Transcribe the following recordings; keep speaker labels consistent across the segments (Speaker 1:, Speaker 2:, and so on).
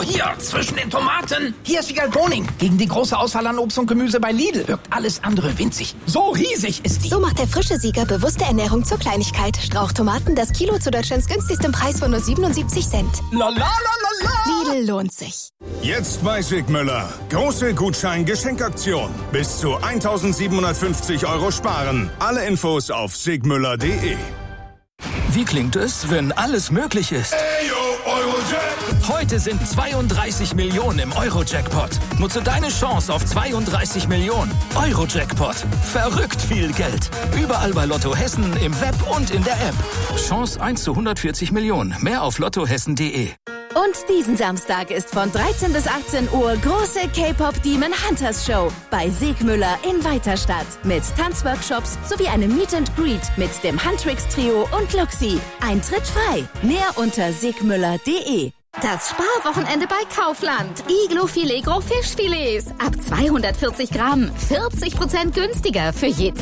Speaker 1: Oh, hier, zwischen den Tomaten. Hier ist Wiegald Boning. Gegen die große Auswahl an Obst und Gemüse bei Lidl wirkt alles andere winzig. So riesig ist die.
Speaker 2: So macht der frische Sieger bewusste Ernährung zur Kleinigkeit. Strauchtomaten, das Kilo zu Deutschlands günstigsten Preis von nur 77 Cent.
Speaker 1: La la la la la.
Speaker 2: Lidl lohnt sich.
Speaker 3: Jetzt bei Sigmüller. Große Gutschein-Geschenkaktion. Bis zu 1.750 € sparen. Alle Infos auf sigmüller.de.
Speaker 4: Wie klingt es, wenn alles möglich ist?
Speaker 3: Eurojackpot!
Speaker 4: Heute sind 32 Millionen im Eurojackpot. Nutze deine Chance auf 32 Millionen. Eurojackpot. Verrückt viel Geld. Überall bei Lotto Hessen, im Web und in der App. Chance 1 zu 140 Millionen. Mehr auf lottohessen.de.
Speaker 5: Und diesen Samstag ist von 13 bis 18 Uhr große K-Pop Demon Hunters Show bei Sigmüller in Weiterstadt. Mit Tanzworkshops sowie einem Meet and Greet mit dem Huntrix Trio und Luxi. Eintritt frei. Mehr unter sigmüller.de.
Speaker 6: Das Sparwochenende bei Kaufland. Iglo Filet-Gros Fischfilets. Ab 240 Gramm. 40% günstiger für je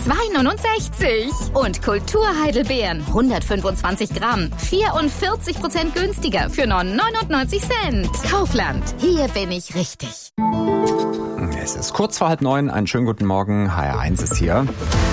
Speaker 6: 2,69. Und Kultur-Heidelbeeren. 125 Gramm. 44% günstiger für nur 99 Cent. Kaufland. Hier bin ich richtig.
Speaker 7: Es ist kurz vor 8:30. Einen schönen guten Morgen. HR1 ist hier.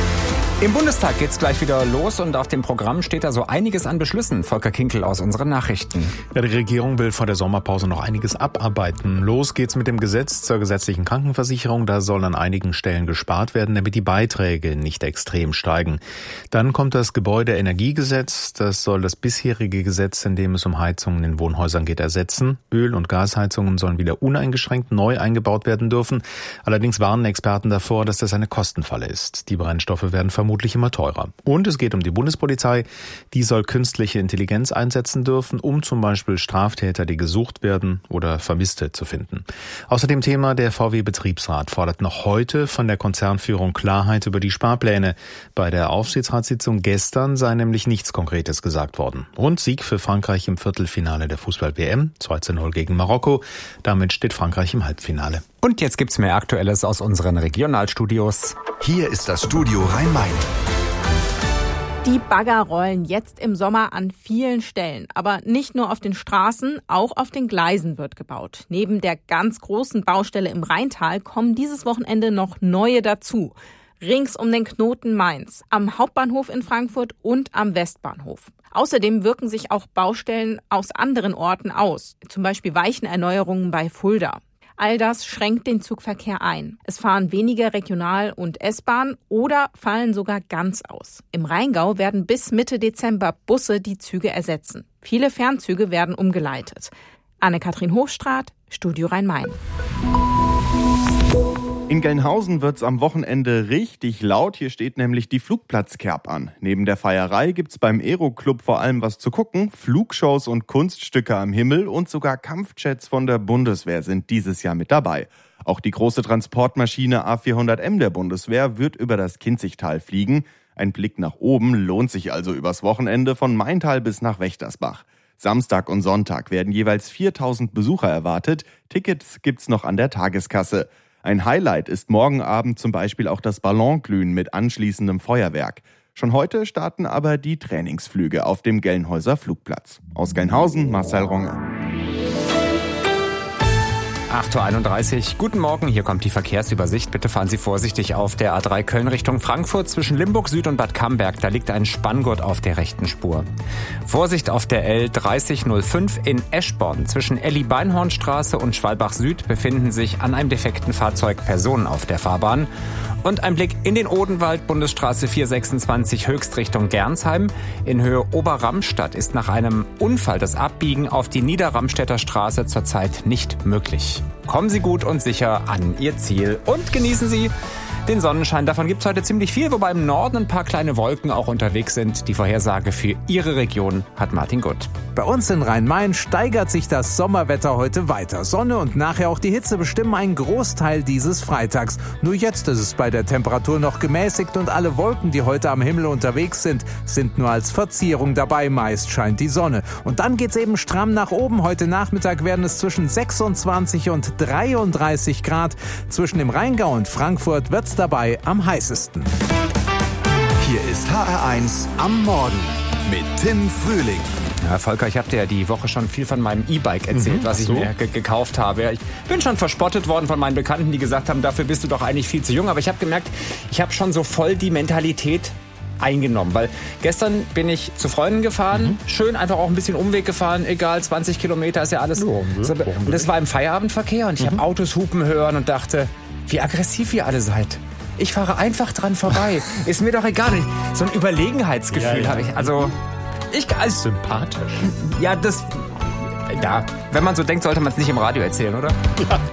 Speaker 7: Im Bundestag geht's gleich wieder los und auf dem Programm steht da so einiges an Beschlüssen. Volker Kinkel aus unseren Nachrichten.
Speaker 8: Ja, die Regierung will vor der Sommerpause noch einiges abarbeiten. Los geht's mit dem Gesetz zur gesetzlichen Krankenversicherung. Da soll an einigen Stellen gespart werden, damit die Beiträge nicht extrem steigen. Dann kommt das Gebäudeenergiegesetz. Das soll das bisherige Gesetz, in dem es um Heizungen in Wohnhäusern geht, ersetzen. Öl- und Gasheizungen sollen wieder uneingeschränkt neu eingebaut werden dürfen. Allerdings warnen Experten davor, dass das eine Kostenfalle ist. Die Brennstoffe werden vermutlich immer teurer. Und es geht um die Bundespolizei. Die soll künstliche Intelligenz einsetzen dürfen, um zum Beispiel Straftäter, die gesucht werden, oder Vermisste zu finden. Außerdem Thema: der VW-Betriebsrat fordert noch heute von der Konzernführung Klarheit über die Sparpläne. Bei der Aufsichtsratssitzung gestern sei nämlich nichts Konkretes gesagt worden. Und Sieg für Frankreich im Viertelfinale der Fußball-WM. 2:0 gegen Marokko. Damit steht Frankreich im Halbfinale.
Speaker 7: Und jetzt gibt's mehr Aktuelles aus unseren Regionalstudios.
Speaker 9: Hier ist das Studio Rhein-Main.
Speaker 10: Die Bagger rollen jetzt im Sommer an vielen Stellen. Aber nicht nur auf den Straßen, auch auf den Gleisen wird gebaut. Neben der ganz großen Baustelle im Rheintal kommen dieses Wochenende noch neue dazu. Rings um den Knoten Mainz, am Hauptbahnhof in Frankfurt und am Westbahnhof. Außerdem wirken sich auch Baustellen aus anderen Orten aus, zum Beispiel Weichenerneuerungen bei Fulda. All das schränkt den Zugverkehr ein. Es fahren weniger Regional- und S-Bahn oder fallen sogar ganz aus. Im Rheingau werden bis Mitte Dezember Busse die Züge ersetzen. Viele Fernzüge werden umgeleitet. Anne-Kathrin Hochstraat, Studio Rhein-Main.
Speaker 11: In Gelnhausen wird's am Wochenende richtig laut. Hier steht nämlich die Flugplatzkerb an. Neben der Feierei gibt's beim Aero-Club vor allem was zu gucken. Flugshows und Kunststücke am Himmel und sogar Kampfjets von der Bundeswehr sind dieses Jahr mit dabei. Auch die große Transportmaschine A400M der Bundeswehr wird über das Kinzigtal fliegen. Ein Blick nach oben lohnt sich also übers Wochenende von Maintal bis nach Wächtersbach. Samstag und Sonntag werden jeweils 4.000 Besucher erwartet. Tickets gibt's noch an der Tageskasse. Ein Highlight ist morgen Abend zum Beispiel auch das Ballonglühen mit anschließendem Feuerwerk. Schon heute starten aber die Trainingsflüge auf dem Gelnhäuser Flugplatz. Aus Gelnhausen, Marcel Ronge.
Speaker 7: 8:31 Uhr. Guten Morgen, hier kommt die Verkehrsübersicht. Bitte fahren Sie vorsichtig auf der A3 Köln Richtung Frankfurt zwischen Limburg Süd und Bad Camberg. Da liegt ein Spanngurt auf der rechten Spur. Vorsicht auf der L3005 in Eschborn. Zwischen Elli-Beinhornstraße und Schwalbach Süd befinden sich an einem defekten Fahrzeug Personen auf der Fahrbahn. Und ein Blick in den Odenwald, Bundesstraße 426 Höchstrichtung Gernsheim. In Höhe Oberramstadt ist nach einem Unfall das Abbiegen auf die Niederramstädter Straße zurzeit nicht möglich. Kommen Sie gut und sicher an Ihr Ziel und genießen Sie den Sonnenschein. Davon gibt es heute ziemlich viel, wobei im Norden ein paar kleine Wolken auch unterwegs sind. Die Vorhersage für Ihre Region hat Martin Gutt.
Speaker 12: Bei uns in Rhein-Main steigert sich das Sommerwetter heute weiter. Sonne und nachher auch die Hitze bestimmen einen Großteil dieses Freitags. Nur jetzt ist es bei der Temperatur noch gemäßigt und alle Wolken, die heute am Himmel unterwegs sind nur als Verzierung dabei. Meist scheint die Sonne. Und dann geht's eben stramm nach oben. Heute Nachmittag werden es zwischen 26 und 33 Grad. Zwischen dem Rheingau und Frankfurt wird's dabei am heißesten.
Speaker 9: Hier ist HR1 am Morgen mit Tim Frühling.
Speaker 7: Ja, Volker, ich habe dir ja die Woche schon viel von meinem E-Bike erzählt, was ich mir gekauft habe. Ja, ich bin schon verspottet worden von meinen Bekannten, die gesagt haben, dafür bist du doch eigentlich viel zu jung. Aber ich habe gemerkt, ich habe schon so voll die Mentalität eingenommen, weil gestern bin ich zu Freunden gefahren, schön einfach auch ein bisschen Umweg gefahren, egal, 20 Kilometer ist ja alles. Und das war im Feierabendverkehr und ich habe Autos hupen hören und dachte, wie aggressiv ihr alle seid. Ich fahre einfach dran vorbei. Ist mir doch egal. So ein Überlegenheitsgefühl habe ich. Also
Speaker 8: sympathisch.
Speaker 7: Ja, wenn man so denkt, sollte man es nicht im Radio erzählen, oder?
Speaker 8: Ja,